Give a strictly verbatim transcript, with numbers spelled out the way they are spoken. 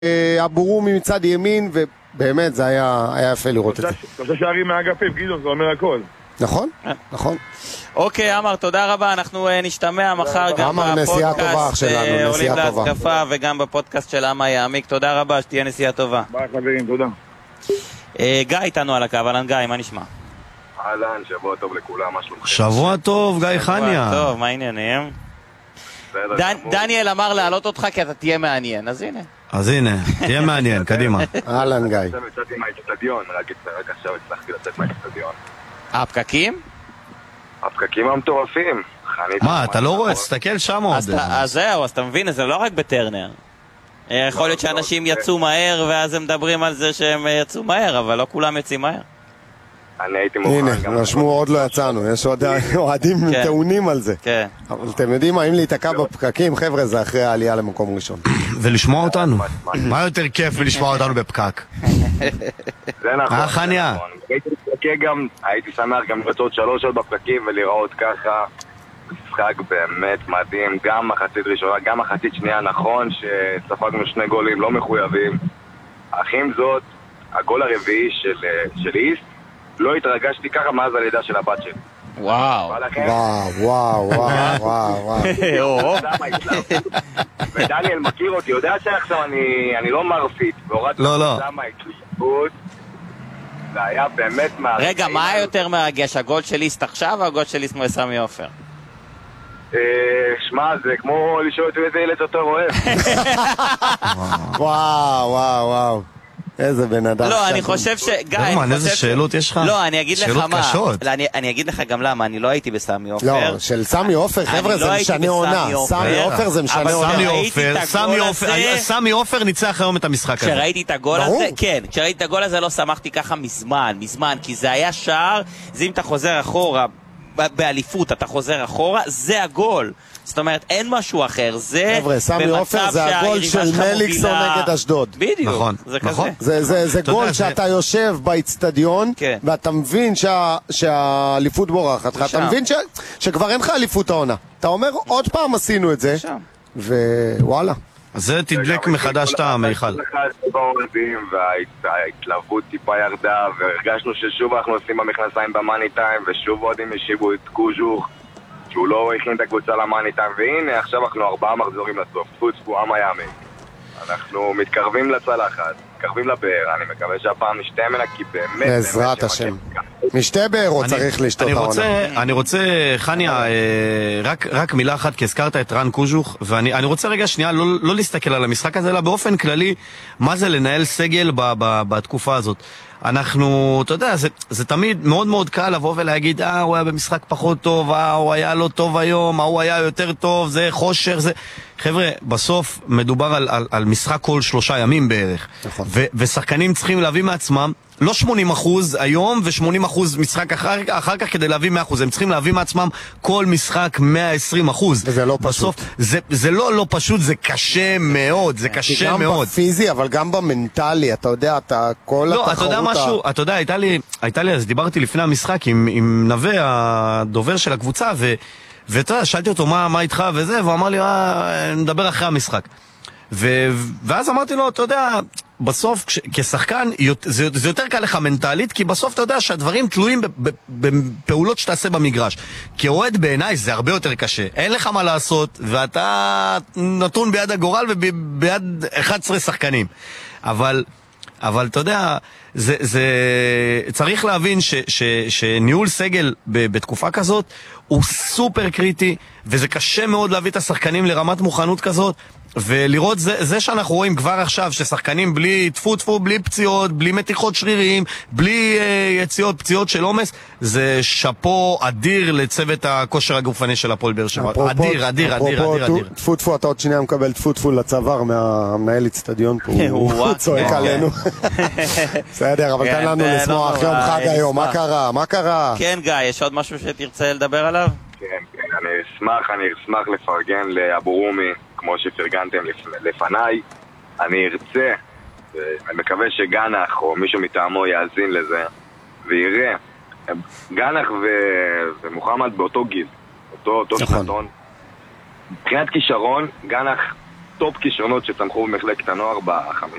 אבורומי מצד ימין, ובאמת זה היה יפה לראות את זה. שלושה שערים מהאגפים, גדעון, זה אומר הכל. נכון, נכון. אוקיי, אמר, תודה רבה, אנחנו נשתמע מחר גם בפודקאסט עולים להתקפה וגם בפודקאסט של עמה יעמיק. תודה רבה, שתהיה נסיעה טובה. ביי חברים, תודה. גיא איתנו על הקו, אהלן גיא, מה נשמע? אהלן, שבוע טוב לכולם, מה שלומכם? שבוע טוב, גיא חניה. שבוע טוב, מה העניינים? דניאל אמר להעלות אותך כי אתה תהיה מעניין, אז הנה. אז הנה, תהיה מעניין, קדימה. אהלן גיא. עכשיו יצאתי מהאצטדיון, רק עכשיו הצלחתי לצאת מהאצטדיון. הפקקים? הפקקים המטורפים. מה, אתה לא רואה? תסתכל שם עוד. אז זהו, אז אתה מבין, זה לא רק בטרנר. יכול להיות שאנשים יצאו מהר ואז הם מדברים על זה שהם יצאו מהר, אבל לא כולם יצאים מהר. אני הייתי מוכן. הנה, נשמו, עוד לא יצאנו, יש עוד אוהדים טעונים על זה. אבל אתם יודעים מה, אם להיתקע בפקקים, חבר'ה, זה אחרי העלייה למקום ראשון. ולשמוע אותנו. מה יותר כיף ולשמוע אותנו בפקק? זה נכון. אה, חניה. הייתי שמח גם לראות עוד שלוש שעות בפקקים ולראות ככה משחק באמת מדהים, גם מחצית ראשונה, גם מחצית שנייה. נכון שספגנו שני גולים לא מחויבים, אך עם זאת, הגול הרביעי של איסט, לא התרגשתי ככה מאז הלידה של הבת שלי. וואו. וואו, וואו, וואו, וואו. ודניאל מכיר אותי, יודע שעכשיו אני לא מרפית, והורדתי למה התלהבות. זה היה באמת מרגש. רגע, מה היה יותר מרגש, הגול של איסט עכשיו או הגול של איסט סמי עופר? שמע, זה כמו לשאול את איזה ילד יותר אוהב. וואו, וואו, וואו. איזה בן אדם. לא, אני חושב ש... גיא, דרמן, איזה שאלות יש לך? לא, אני אגיד לך מה. שאלות קשות. אני אגיד לך גם למה, אני לא הייתי בסמי עופר. לא, של סמי עופר, חבר'ה, זה משנה עונה. סמי עופר זה משנה עונה. סמי עופר ניצח היום את המשחק הזה. כשראיתי את הגול הזה, כן, כשראיתי את הגול הזה לא שמחתי ככה מזמן, מזמן, כי זה היה שער, זה אם אתה חוזר אחורה, באליפות אתה חוזר אחורה, זה הגול. זאת אומרת, אין משהו אחר. זה חבר'ה, סמי עופר זה הגול של מליקסון נגד אשדוד. בדיוק. נכון, זה כזה. זה גול שאתה יושב באצטדיון, ואתה מבין שהאליפות בורחת לך. אתה מבין שכבר אין לך אליפות העונה. אתה אומר, עוד פעם עשינו את זה, ווואלה. אז זה תדלק מחדש את המיכל. וההתלהבות טיפה ירדה, והרגשנו ששוב אנחנו עושים במכנסיים במאני טיים, ושוב עוד הם השיבו את קוז'וך, שהוא לא הכין את הקבוצה למאני טיים, והנה עכשיו אנחנו ארבעה מחזורים לסוף, תפוץ פה עמה יעמיק. אנחנו מתקרבים לצלחת, מתקרבים לבאר, אני מקווה שהפעם נשתה ממנה, כי באמת... בעזרת השם. משתה בארות צריך לשתות העונה. אני רוצה, חניה, רק מילה אחת, כי הזכרת את רן קוז'וך, ואני רוצה רגע שנייה לא להסתכל על המשחק הזה, אלא באופן כללי, מה זה לנהל סגל בתקופה הזאת. אנחנו, אתה יודע, זה, זה תמיד מאוד מאוד קל לבוא ולהגיד, אה, הוא היה במשחק פחות טוב, אה, הוא היה לא טוב היום, אה, הוא היה יותר טוב, זה חושר, זה... חבר'ה, בסוף מדובר על, על, על משחק כל שלושה ימים בערך. נכון. ו, ושחקנים צריכים להביא מעצמם, לא שמונים אחוז היום ו-שמונים אחוז משחק אחר, אחר כך כדי להביא מאה אחוז. הם צריכים להביא מעצמם כל משחק מאה ועשרים אחוז. וזה לא בסוף, פשוט. זה, זה לא לא פשוט, זה קשה מאוד, זה קשה מאוד. גם בפיזי, אבל גם במנטלי, אתה יודע, אתה כל לא, התחרות... אתה יודע משהו, אתה יודע, הייתה לי, הייתה לי, אז דיברתי לפני המשחק עם, עם נווה, הדובר של הקבוצה, ו... ואתה יודע, שאלתי אותו מה, מה איתך וזה, והוא אמר לי, אה, נדבר אחרי המשחק. ו... ואז אמרתי לו, אתה יודע, בסוף, כש... כשחקן, זה, זה יותר קל לך מנטלית, כי בסוף אתה יודע שהדברים תלויים בפעולות שאתה עושה במגרש. כי אוהד בעיניי זה הרבה יותר קשה. אין לך מה לעשות, ואתה נתון ביד הגורל וביד אחד עשר שחקנים. אבל... אבל אתה יודע, זה, זה, צריך להבין ש, ש, שניהול סגל ב, בתקופה כזאת הוא סופר קריטי, וזה קשה מאוד להביא את השחקנים לרמת מוכנות כזאת, ולראות זה, זה שאנחנו רואים כבר עכשיו ששחקנים בלי טפו טפו, בלי פציעות, בלי מתיחות שרירים, בלי אה, יציאות, פציעות של עומס, זה שפו אדיר לצוות הכושר הגופני של הפועל באר שבע. אדיר, אדיר, אדיר, אדיר, אדיר. טפו טפו, אתה עוד שנייה מקבל טפו טפו לצוואר מהמנהל אצטדיון פה, הוא צועק עלינו. בסדר, אבל תן לנו לשמוח יום חג היום, מה קרה? מה קרה? כן גיא, יש עוד משהו שתרצה לדבר עליו? כן, כן, אני אשמח, אני אשמח לפרגן לאבורומי, כמו שפרגנתם לפניי. אני ארצה, אני מקווה שגנח או מישהו מטעמו יאזין לזה ויראה. גנח ומוחמד באותו גיל, אותו שנתון. מבחינת כישרון, גנח טופ כישרונות שצמחו במחלקת הנוער בחמש